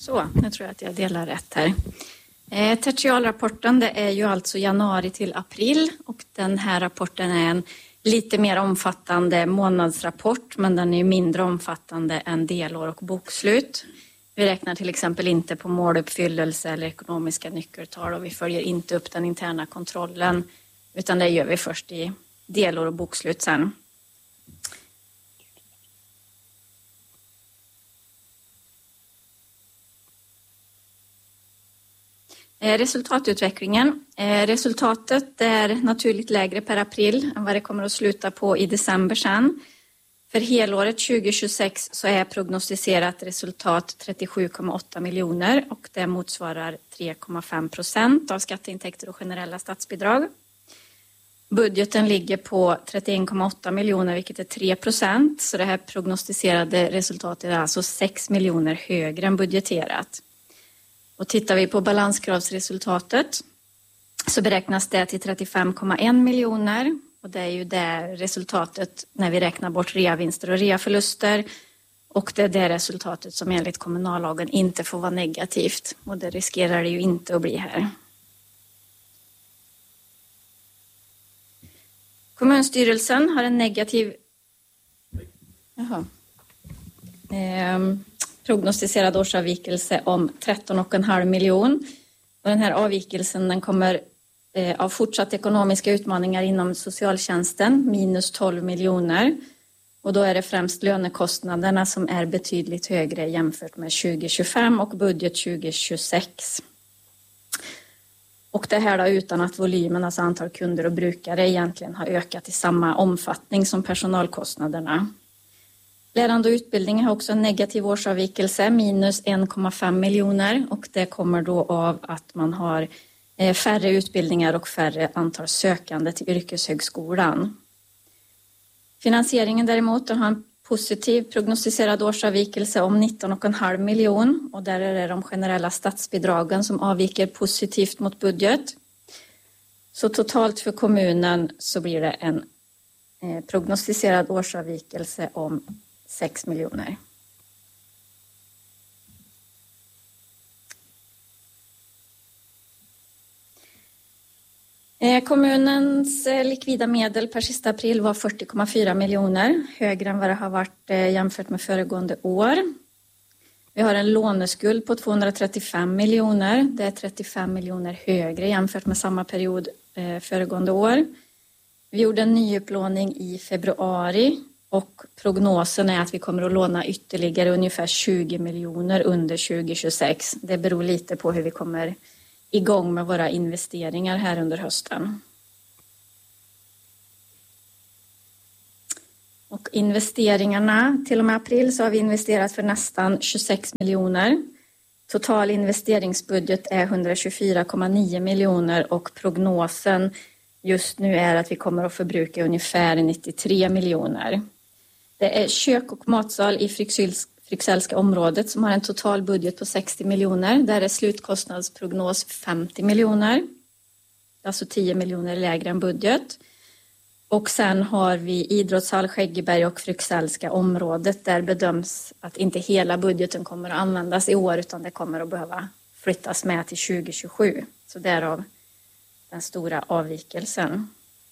Så, nu tror jag att jag delar rätt här. Tertialrapporten, det är ju alltså januari till april och den här rapporten är en lite mer omfattande månadsrapport, men den är ju mindre omfattande än delår och bokslut. Vi räknar till exempel inte på måluppfyllelse eller ekonomiska nyckeltal och vi följer inte upp den interna kontrollen, utan det gör vi först i delår och bokslut sen. Resultatutvecklingen. Resultatet är naturligt lägre per april än vad det kommer att sluta på i december sen. För helåret 2026 så är prognostiserat resultat 37,8 miljoner och det motsvarar 3,5% av skatteintäkter och generella statsbidrag. Budgeten ligger på 31,8 miljoner vilket är 3%, så det här prognostiserade resultatet är alltså 6 miljoner högre än budgeterat. Och tittar vi på balanskravsresultatet så beräknas det till 35,1 miljoner och det är ju det resultatet när vi räknar bort reavinster och reaförluster och det är det resultatet som enligt kommunallagen inte får vara negativt och det riskerar det ju inte att bli här. Kommunstyrelsen har en negativ prognostiserad årsavvikelse om 13,5 miljoner. Och den här avvikelsen den kommer av fortsatt ekonomiska utmaningar inom socialtjänsten, minus 12 miljoner. Och då är det främst lönekostnaderna som är betydligt högre jämfört med 2025 och budget 2026. Och det här då utan att volymen, alltså antal kunder och brukare egentligen har ökat i samma omfattning som personalkostnaderna. Lärande och utbildning har också en negativ årsavvikelse, minus 1,5 miljoner och det kommer då av att man har färre utbildningar och färre antal sökande till yrkeshögskolan. Finansieringen däremot har en positiv prognostiserad årsavvikelse om 19,5 miljoner och där är det de generella statsbidragen som avviker positivt mot budget. Så totalt för kommunen så blir det en prognostiserad årsavvikelse om 6 miljoner. Kommunens likvida medel per sista april var 40,4 miljoner, högre än vad det har varit jämfört med föregående år. Vi har en låneskuld på 235 miljoner, det är 35 miljoner högre jämfört med samma period föregående år. Vi gjorde en nyupplåning i februari och prognosen är att vi kommer att låna ytterligare ungefär 20 miljoner under 2026. Det beror lite på hur vi kommer igång med våra investeringar här under hösten. Och investeringarna till och med april så har vi investerat för nästan 26 miljoner. Total investeringsbudget är 124,9 miljoner och prognosen just nu är att vi kommer att förbruka ungefär 93 miljoner. Det är kök och matsal i Fryxellska området som har en total budget på 60 miljoner. Där är slutkostnadsprognos 50 miljoner. Alltså 10 miljoner lägre än budget. Och sen har vi idrottshall, Skäggeberg och Fryxellska området. Där bedöms att inte hela budgeten kommer att användas i år utan det kommer att behöva flyttas med till 2027. Så därav den stora avvikelsen.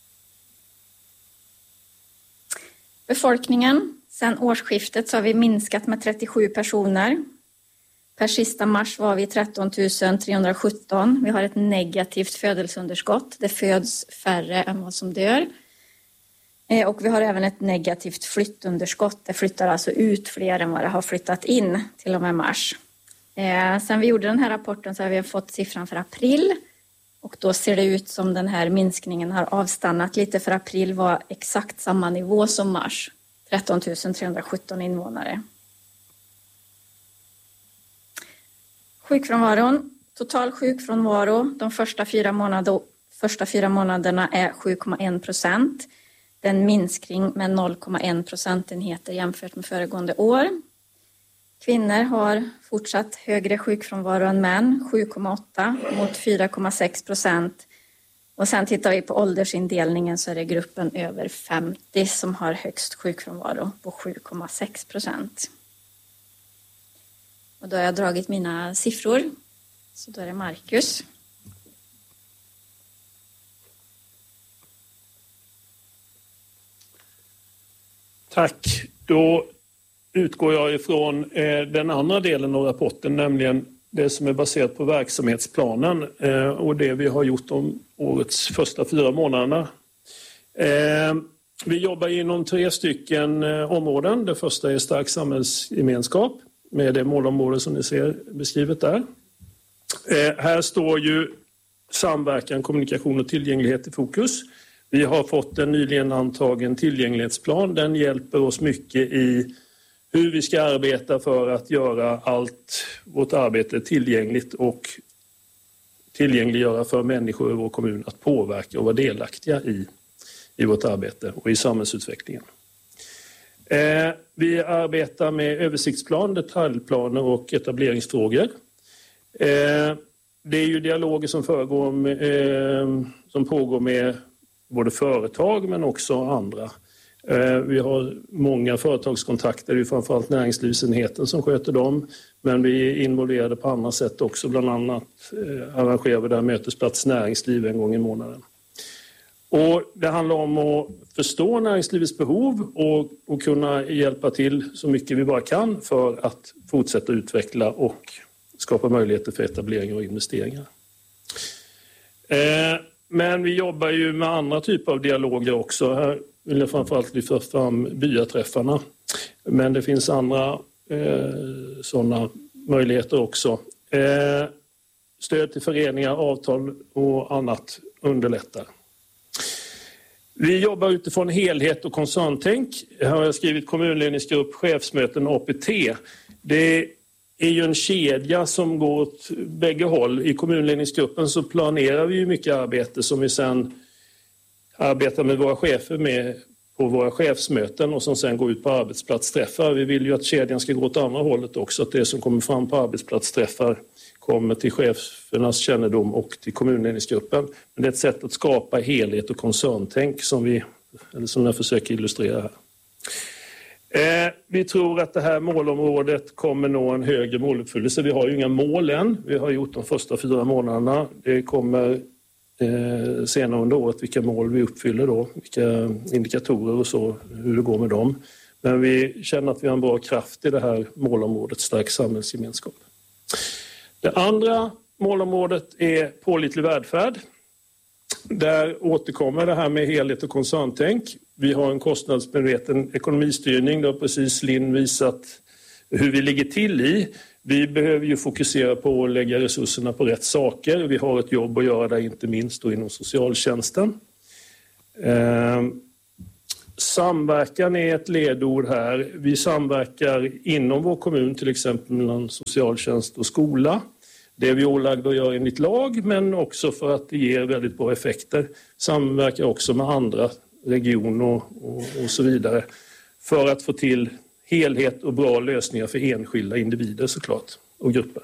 Befolkningen. Sen årsskiftet så har vi minskat med 37 personer. Per sista mars var vi 13 317. Vi har ett negativt födelseunderskott. Det föds färre än vad som dör. Och vi har även ett negativt flyttunderskott. Det flyttar alltså ut fler än vad det har flyttat in till och med mars. Sen vi gjorde den här rapporten så har vi fått siffran för april. Och då ser det ut som den här minskningen har avstannat lite, för april var exakt samma nivå som mars. 13 317 invånare. Sjukfrånvaron. Total sjukfrånvaro de första fyra månaderna är 7,1%. Det är en minskning med 0,1 procentenheter jämfört med föregående år. Kvinnor har fortsatt högre sjukfrånvaro än män, 7,8 mot 4,6%. Och sen tittar vi på åldersindelningen så är det gruppen över 50 som har högst sjukfrånvaro på 7,6%. Och då har jag dragit mina siffror. Så då är det Marcus. Tack. Då utgår jag ifrån den andra delen av rapporten, nämligen det som är baserat på verksamhetsplanen och det vi har gjort om årets första 4 månaderna. Vi jobbar inom 3 stycken områden. Det första är stark samhällsgemenskap med det målområde som ni ser beskrivet där. Här står ju samverkan, kommunikation och tillgänglighet i fokus. Vi har fått en nyligen antagen tillgänglighetsplan. Den hjälper oss mycket i hur vi ska arbeta för att göra allt vårt arbete tillgängligt och tillgängliggöra för människor i vår kommun att påverka och vara delaktiga i vårt arbete och i samhällsutvecklingen. Vi arbetar med översiktsplan, detaljplaner och etableringsfrågor. Det är ju dialoger som pågår med både företag men också andra. Vi har många företagskontakter, det är framförallt näringslivsenheten som sköter dem, men vi är involverade på andra sätt också, bland annat arrangerar vi där mötesplats näringsliv en gång i månaden. Och det handlar om att förstå näringslivets behov och kunna hjälpa till så mycket vi bara kan för att fortsätta utveckla och skapa möjligheter för etableringar och investeringar. Men vi jobbar ju med andra typer av dialoger också. Här vill jag framförallt lyfta fram byaträffarna. Men det finns andra sådana möjligheter också. Stöd till föreningar, avtal och annat underlättar. Vi jobbar utifrån helhet och koncerntänk. Här har jag skrivit kommunledningsgrupp, chefsmöten och APT. Det är ju en kedja som går åt bägge håll. I kommunledningsgruppen så planerar vi ju mycket arbete som vi sen arbetar med våra chefer med på våra chefsmöten och som sen går ut på arbetsplatsträffar. Vi vill ju att kedjan ska gå åt andra hållet också, att det som kommer fram på arbetsplatsträffar kommer till chefernas kännedom och till kommunledningsgruppen. Men det är ett sätt att skapa helhet och koncerntänk som jag försöker illustrera här. Vi tror att det här målområdet kommer nå en högre måluppfyllelse. Vi har ju inga mål än. Vi har gjort de första 4 månaderna. Det kommer senare under året vilka mål vi uppfyller då. Vilka indikatorer och så, hur det går med dem. Men vi känner att vi har en bra kraft i det här målområdet, stark samhällsgemenskap. Det andra målområdet är pålitlig välfärd. Där återkommer det här med helhet och koncerntänk. Vi har en kostnadsmedveten ekonomistyrning. Det har precis Linn visat hur vi ligger till i. Vi behöver ju fokusera på att lägga resurserna på rätt saker. Vi har ett jobb att göra där, inte minst då inom socialtjänsten. Samverkan är ett ledord här. Vi samverkar inom vår kommun, till exempel mellan socialtjänst och skola. Det är vi ålagda att göra enligt lag, men också för att det ger väldigt bra effekter. Samverkar också med andra regioner och så vidare för att få till helhet och bra lösningar för enskilda individer såklart och grupper.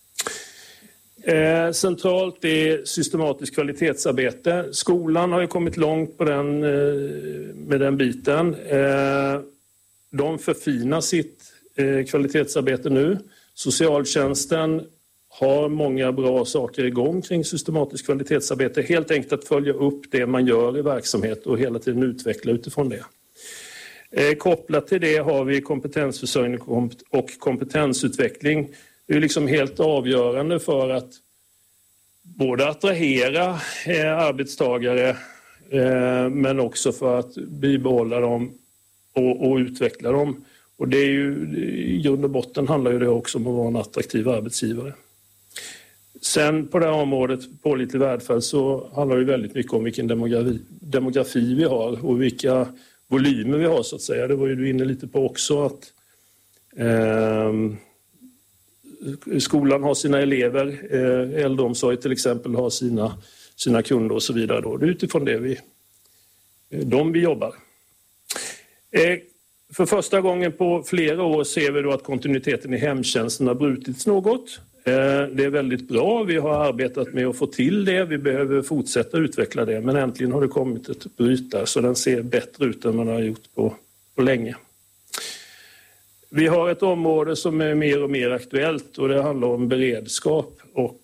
Centralt är systematiskt kvalitetsarbete. Skolan har ju kommit långt på med den biten. De förfinar sitt kvalitetsarbete nu. Socialtjänsten har många bra saker igång kring systematiskt kvalitetsarbete. Helt enkelt att följa upp det man gör i verksamhet och hela tiden utveckla utifrån det. Kopplat till det har vi kompetensförsörjning och kompetensutveckling. Det är liksom helt avgörande för att både attrahera arbetstagare men också för att bibehålla dem och utveckla dem. Och det är ju, i grund och botten handlar ju det också om att vara en attraktiv arbetsgivare. Sen på det här området, pålitlig välfärd, så handlar det väldigt mycket om vilken demografi vi har och vilka volymer vi har så att säga. Det var ju du inne lite på också att skolan har sina elever, äldreomsorg till exempel har sina kunder och så vidare. Då. Det är utifrån det vi jobbar. För första gången på flera år ser vi då att kontinuiteten i hemtjänsten har brutits något. Det är väldigt bra. Vi har arbetat med att få till det. Vi behöver fortsätta utveckla det. Men äntligen har det kommit ett bryt där så den ser bättre ut än man har gjort på länge. Vi har ett område som är mer och mer aktuellt och det handlar om beredskap och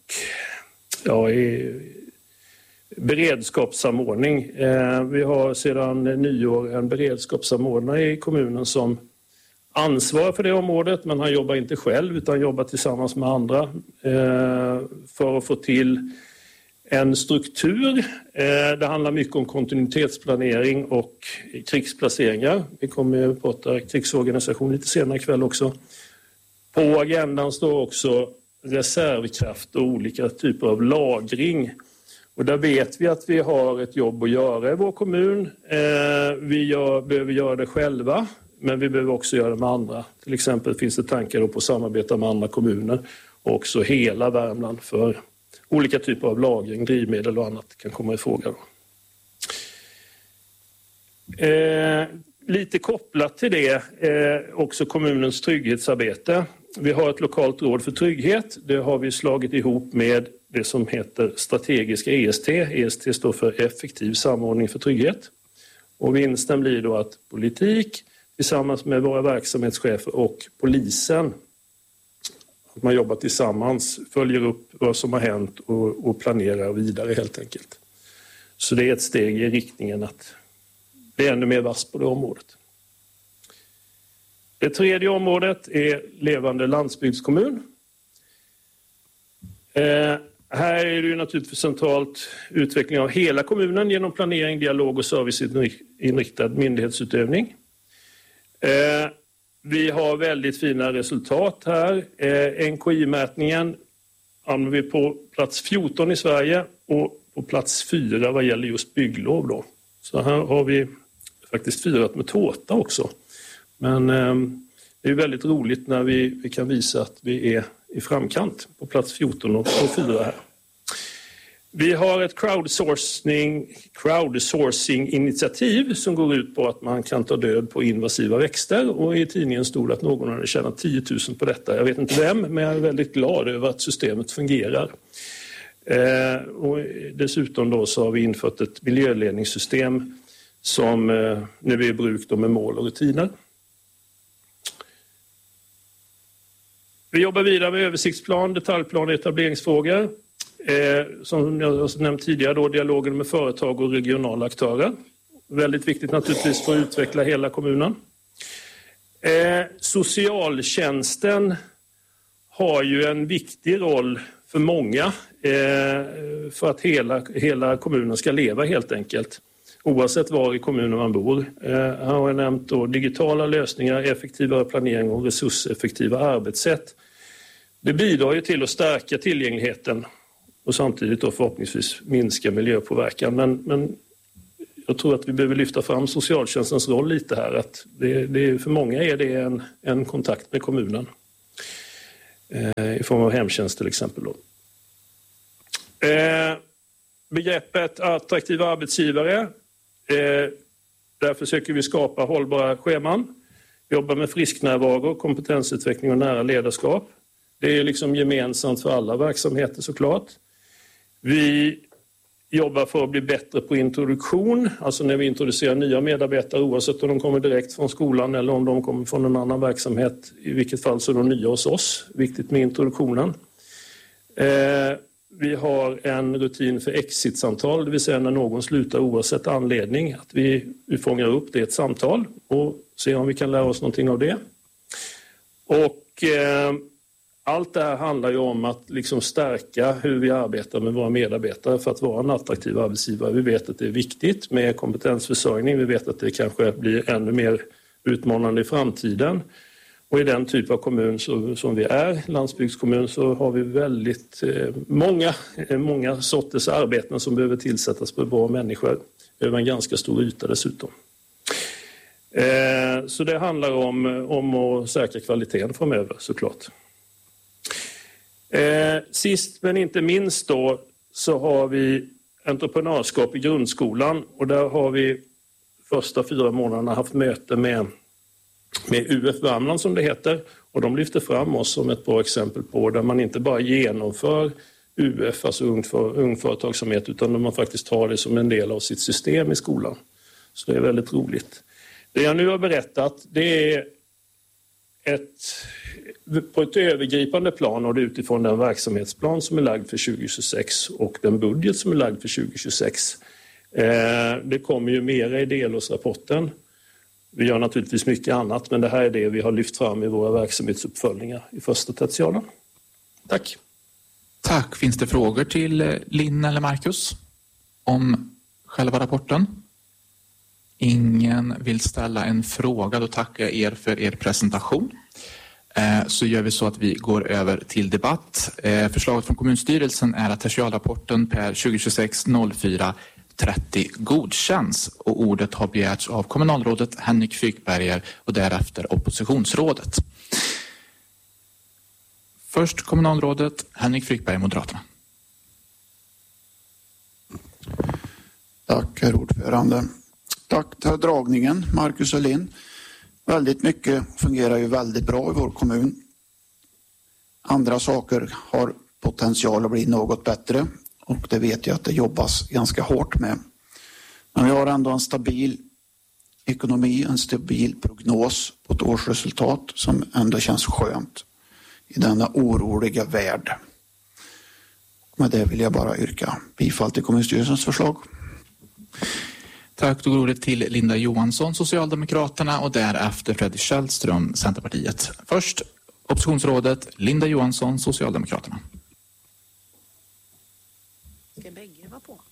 beredskapssamordning. Vi har sedan nyår en beredskapssamordnare i kommunen som ansvarar för det området, men han jobbar inte själv utan jobbar tillsammans med andra för att få till en struktur. Det handlar mycket om kontinuitetsplanering och krigsplaceringar. Vi kommer att prata krigsorganisation lite senare ikväll också. På agendan står också reservkraft och olika typer av lagring. Och där vet vi att vi har ett jobb att göra i vår kommun. Vi behöver göra det själva, men vi behöver också göra det med andra. Till exempel finns det tankar på att samarbeta med andra kommuner och också hela Värmland för olika typer av lagring, drivmedel och annat kan komma i fråga. Lite kopplat till det också kommunens trygghetsarbete. Vi har ett lokalt råd för trygghet. Det har vi slagit ihop med det som heter strategiska EST. EST står för effektiv samordning för trygghet. Och vinsten blir då att politik tillsammans med våra verksamhetschefer och polisen, att man jobbar tillsammans, följer upp vad som har hänt och planerar vidare helt enkelt. Så det är ett steg i riktningen att bli ännu mer vass på det området. Det tredje området är levande landsbygdskommun. Här är det ju naturligtvis centralt utveckling av hela kommunen genom planering, dialog och serviceinriktad myndighetsutövning. Vi har väldigt fina resultat här. NKI-mätningen använder vi på plats 14 i Sverige och på plats 4 vad gäller just bygglov då. Så här har vi faktiskt firat med tårta också. Men det är väldigt roligt när vi kan visa att vi är i framkant på plats 14 och 4 här. Vi har ett crowdsourcing-initiativ som går ut på att man kan ta död på invasiva växter och i tidningen stod att någon hade tjänat 10 000 på detta. Jag vet inte vem, men jag är väldigt glad över att systemet fungerar. Och dessutom då så har vi infört ett miljöledningssystem som nu är i bruk med mål och rutiner. Vi jobbar vidare med översiktsplan, detaljplan och etableringsfrågor. Som jag nämnt tidigare då, dialogen med företag och regionala aktörer. Väldigt viktigt naturligtvis för att utveckla hela kommunen. Socialtjänsten har ju en viktig roll för många för att hela kommunen ska leva helt enkelt. Oavsett var i kommunen man bor. Här har jag nämnt då digitala lösningar, effektivare planering och resurseffektiva arbetssätt. Det bidrar ju till att stärka tillgängligheten och samtidigt då förhoppningsvis minska miljöpåverkan. Men jag tror att vi behöver lyfta fram socialtjänstens roll lite här. Att för många är det en kontakt med kommunen i form av hemtjänst till exempel. Då. Begreppet attraktiva arbetsgivare. Där försöker vi skapa hållbara scheman. Jobba med frisknärvaro, kompetensutveckling och nära ledarskap. Det är liksom gemensamt för alla verksamheter såklart. Vi jobbar för att bli bättre på introduktion. Alltså när vi introducerar nya medarbetare oavsett om de kommer direkt från skolan eller om de kommer från en annan verksamhet. I vilket fall så är de nya hos oss. Viktigt med introduktionen. Vi har en rutin för exit-samtal, det vill säga när någon slutar oavsett anledning. Att vi fångar upp det i ett samtal och ser om vi kan lära oss någonting av det. Och allt det här handlar ju om att liksom stärka hur vi arbetar med våra medarbetare för att vara en attraktiv arbetsgivare. Vi vet att det är viktigt med kompetensförsörjning. Vi vet att det kanske blir ännu mer utmanande i framtiden. Och i den typ av kommun som vi är, landsbygdskommun, så har vi väldigt många sorters arbeten som behöver tillsättas på bra människor över en ganska stor yta dessutom. Så det handlar om att säkra kvaliteten framöver såklart. Sist men inte minst då så har vi entreprenörskap i grundskolan och där har vi första 4 månaderna haft möte med UF Värmland som det heter och de lyfter fram oss som ett bra exempel på där man inte bara genomför UF, alltså ung företagsamhet, utan där man faktiskt tar det som en del av sitt system i skolan. Så det är väldigt roligt. Det jag nu har berättat det är på ett övergripande plan och utifrån den verksamhetsplan som är lagd för 2026 och den budget som är lagd för 2026. Det kommer ju mera i delårsrapporten. Vi gör naturligtvis mycket annat, men det här är det vi har lyft fram i våra verksamhetsuppföljningar i första tertialen. Tack. Tack. Finns det frågor till Linn eller Marcus om själva rapporten? Ingen vill ställa en fråga. Då tackar jag er för er presentation. Så gör vi så att vi går över till debatt. Förslaget från kommunstyrelsen är att tertialrapporten per 2026-04-30 godkänns och ordet har begärts av kommunalrådet Henrik Frykberger och därefter oppositionsrådet. Först kommunalrådet Henrik Frykberger, Moderaterna. Tack, herr ordförande. Tack för dragningen, Marcus och Linn. Väldigt mycket fungerar ju väldigt bra i vår kommun. Andra saker har potential att bli något bättre och det vet jag att det jobbas ganska hårt med. Men vi har ändå en stabil ekonomi, en stabil prognos på ett årsresultat som ändå känns skönt i denna oroliga värld. Med det vill jag bara yrka bifall till kommunstyrelsens förslag. Tack, då går ordet till Linda Johansson, Socialdemokraterna och därefter Fredrik Källström, Centerpartiet. Först oppositionsrådet Linda Johansson, Socialdemokraterna. Ska bägge vara på?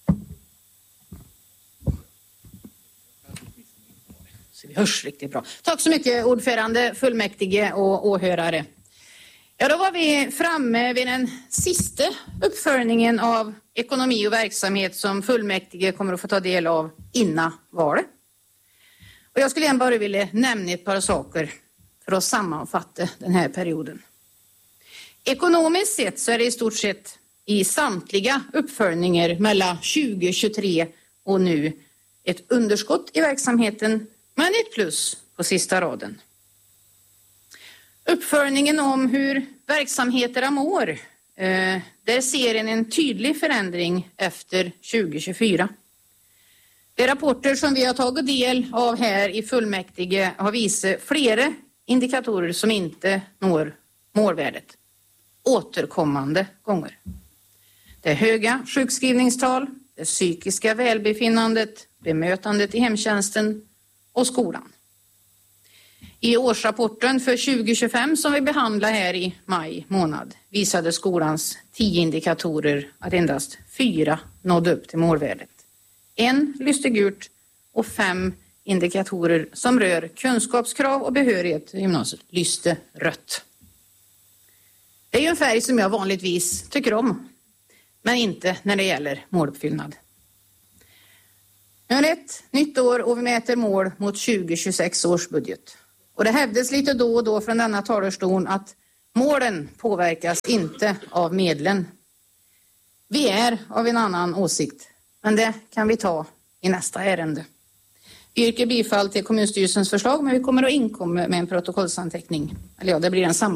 Så vi hörs riktigt bra. Tack så mycket ordförande, fullmäktige och åhörare. Ja, då var vi framme vid den sista uppföljningen av ekonomi och verksamhet som fullmäktige kommer att få ta del av innan valet. Och jag skulle bara vilja nämna ett par saker för att sammanfatta den här perioden. Ekonomiskt sett så är det i stort sett i samtliga uppföljningar mellan 2023 och nu ett underskott i verksamheten men ett plus på sista raden. Uppföljningen om hur verksamheterna mår, där ser en tydlig förändring efter 2024. De rapporter som vi har tagit del av här i fullmäktige har visat flera indikatorer som inte når målvärdet återkommande gånger. Det är höga sjukskrivningstal, det psykiska välbefinnandet, bemötandet i hemtjänsten och skolan. I årsrapporten för 2025 som vi behandlar här i maj månad visade skolans 10 indikatorer att endast 4 nådde upp till målvärdet. 1 lyste gult och 5 indikatorer som rör kunskapskrav och behörighet i gymnasiet lyste rött. Det är ju en färg som jag vanligtvis tycker om, men inte när det gäller måluppfyllnad. Nu är det ett nytt år och vi mäter mål mot 2026 års budget. Och det hävdas lite då och då från denna talarstol att målen påverkas inte av medlen. Vi är av en annan åsikt, men det kan vi ta i nästa ärende. Vi yrkar bifall till kommunstyrelsens förslag, men vi kommer att inkomma med en protokollsanteckning. Eller ja, det blir en